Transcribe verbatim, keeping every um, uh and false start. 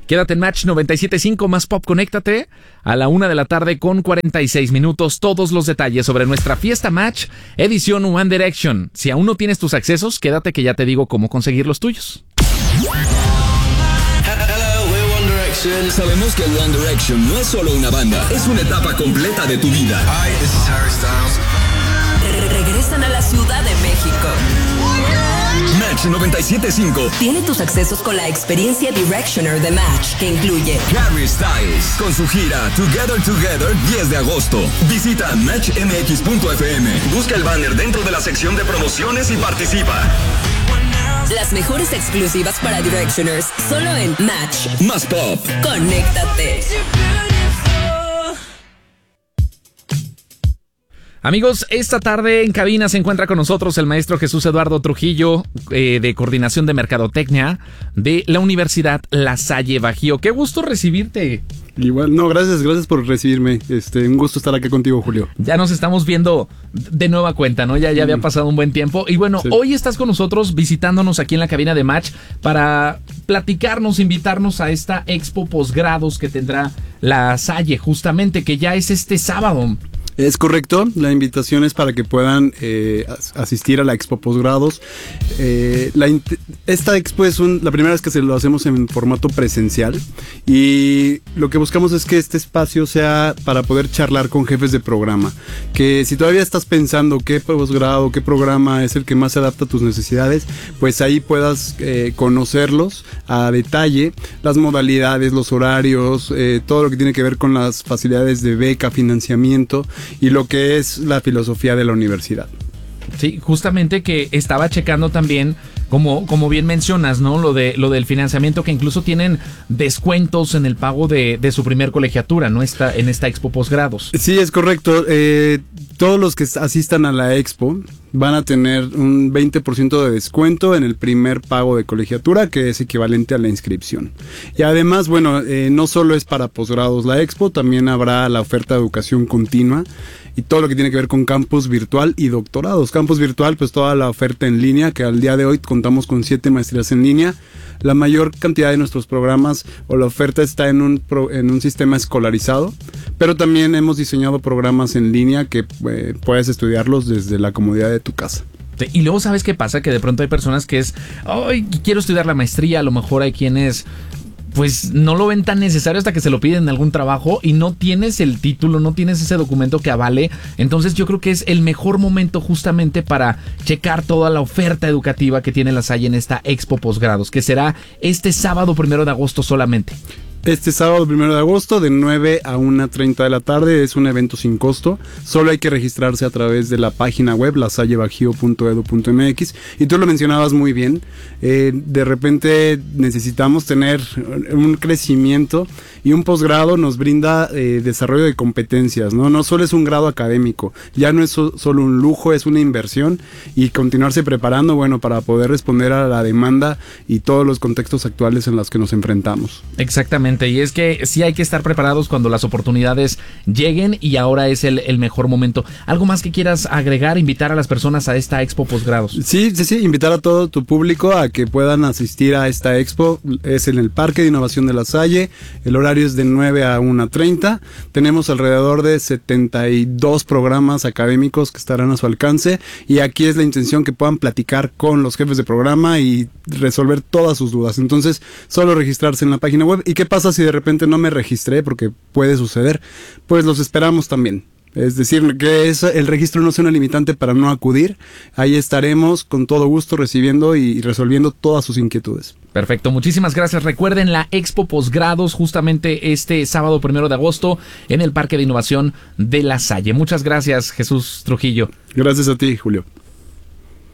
Quédate en Match noventa y siete punto cinco más Pop, conéctate a la una de la tarde con cuarenta y seis minutos. Todos los detalles sobre nuestra fiesta Match, edición One Direction. Si aún no tienes tus accesos, quédate que ya te digo cómo conseguir los tuyos. Sabemos que One Direction no es solo una banda, es una etapa completa de tu vida. Hi, this is Harry Styles. Re- regresan a la Ciudad de México. Match noventa y siete punto cinco Tiene tus accesos con la experiencia Directioner de Match, que incluye Harry Styles con su gira Together Together diez de agosto. Visita match m x punto f m. Busca el banner dentro de la sección de promociones y participa. las mejores exclusivas para Directioners, solo en Match. Más Pop. Conéctate. Amigos, esta tarde en cabina se encuentra con nosotros el maestro Jesús Eduardo Trujillo, eh, de Coordinación de Mercadotecnia de la Universidad La Salle Bajío. Qué gusto recibirte. Igual, no, gracias, gracias por recibirme. Este, un gusto estar aquí contigo, Julio. Ya nos estamos viendo de nueva cuenta, ¿no? Ya, ya había pasado un buen tiempo. Y bueno, sí. Hoy estás con nosotros visitándonos aquí en la cabina de Match para platicarnos, invitarnos a esta expo posgrados que tendrá La Salle, justamente, que ya es este sábado. Es correcto, la invitación es para que puedan eh, asistir a la Expo Posgrados. Eh, la, esta expo es un, la primera vez que se lo hacemos en formato presencial y lo que buscamos es que este espacio sea para poder charlar con jefes de programa. Que si todavía estás pensando qué posgrado, qué programa es el que más se adapta a tus necesidades, pues ahí puedas eh, conocerlos a detalle, las modalidades, los horarios, eh, todo lo que tiene que ver con las facilidades de beca, financiamiento y lo que es la filosofía de la universidad. Sí, justamente que estaba checando también, como, como bien mencionas, ¿no? Lo de lo del financiamiento, que incluso tienen descuentos en el pago de, de su primer colegiatura, ¿no? Está en esta Expo Posgrados. Sí, es correcto. Eh, todos los que asistan a la Expo van a tener un veinte por ciento de descuento en el primer pago de colegiatura, que es equivalente a la inscripción. Y además, bueno, eh, no solo es para posgrados la Expo, también habrá la oferta de educación continua y todo lo que tiene que ver con campus virtual y doctorados. Campus virtual, pues toda la oferta en línea, que al día de hoy contamos con siete maestrías en línea. La mayor cantidad de nuestros programas o la oferta está en un, pro, en un sistema escolarizado, pero también hemos diseñado programas en línea que eh, puedes estudiarlos desde la comodidad de tu casa. Y luego, ¿sabes qué pasa? Que de pronto hay personas que es, ay, quiero estudiar la maestría, a lo mejor hay quienes pues no lo ven tan necesario hasta que se lo piden en algún trabajo y no tienes el título, no tienes ese documento que avale. Entonces yo creo que es el mejor momento justamente para checar toda la oferta educativa que tiene La Salle en esta Expo Posgrados, que será este sábado primero de agosto solamente. Este sábado primero de agosto de nueve a una treinta de la tarde es un evento sin costo. Solo hay que registrarse a través de la página web la salle bajío punto edu punto m x. Y tú lo mencionabas muy bien. Eh, de repente necesitamos tener un crecimiento y un posgrado nos brinda eh, desarrollo de competencias, ¿no? No solo es un grado académico, ya no es so- solo un lujo, es una inversión y continuarse preparando, bueno, para poder responder a la demanda y todos los contextos actuales en los que nos enfrentamos. Exactamente. Y es que sí hay que estar preparados cuando las oportunidades lleguen y ahora es el, el mejor momento. ¿Algo más que quieras agregar, invitar a las personas a esta Expo Posgrados? Sí, sí, sí, invitar a todo tu público a que puedan asistir a esta Expo. Es en el Parque de Innovación de La Salle. El horario es de nueve a una treinta. Tenemos alrededor de setenta y dos programas académicos que estarán a su alcance y aquí es la intención que puedan platicar con los jefes de programa y resolver todas sus dudas. Entonces, solo registrarse en la página web. ¿Y qué pasa si de repente no me registré? Porque puede suceder. Pues los esperamos también. Es decir, que eso, el registro no sea una limitante para no acudir. Ahí estaremos con todo gusto recibiendo y resolviendo todas sus inquietudes. Perfecto, muchísimas gracias. Recuerden la Expo Posgrados justamente este sábado primero de agosto en el Parque de Innovación de La Salle. Muchas gracias, Jesús Trujillo. Gracias a ti, Julio.